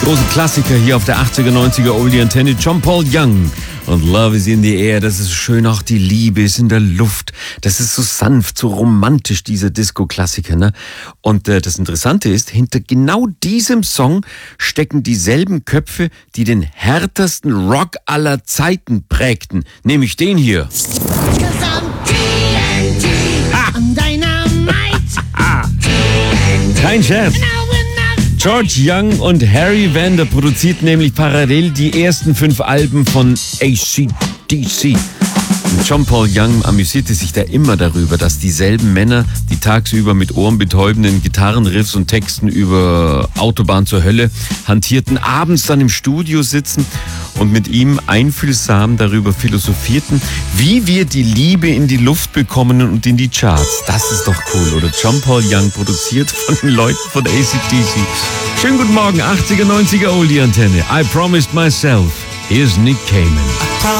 große Klassiker hier auf der 80er, 90er Oldie Antenne. John Paul Young und Love is in the Air. Das ist schön, auch die Liebe ist in der Luft. Das ist so sanft, so romantisch, dieser Disco-Klassiker, ne? Und das Interessante ist, hinter genau diesem Song stecken dieselben Köpfe, die den härtesten Rock aller Zeiten prägten. Nämlich den hier. Kein Scherz. George Young und Harry Vanda produzierten nämlich parallel die ersten 5 Alben von AC/DC. Und John Paul Young amüsierte sich da immer darüber, dass dieselben Männer, die tagsüber mit ohrenbetäubenden Gitarrenriffs und Texten über Autobahn zur Hölle hantierten, abends dann im Studio sitzen und mit ihm einfühlsam darüber philosophierten, wie wir die Liebe in die Luft bekommen und in die Charts. Das ist doch cool, oder? John Paul Young, produziert von den Leuten von AC/DC. Schönen guten Morgen, 80er, 90er Oldie Antenne. I promised myself. Here's Nick Cayman.